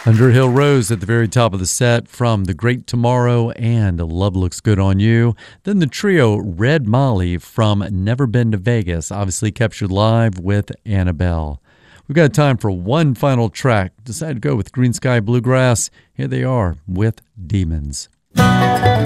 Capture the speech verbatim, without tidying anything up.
Underhill Rose at the very top of the set from The Great Tomorrow and Love Looks Good on You. Then the trio Red Molly from Never Been to Vegas, obviously captured live with Annabelle. We've got time for one final track. Decided to go with Green Sky Bluegrass. Here they are with Demons.